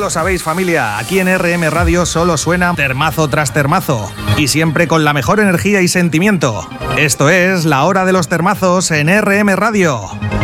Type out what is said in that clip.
lo sabéis, familia, aquí en RM Radio solo suena termazo tras termazo y siempre con la mejor energía y sentimiento. Esto es La Hora de los Termazos en RM Radio.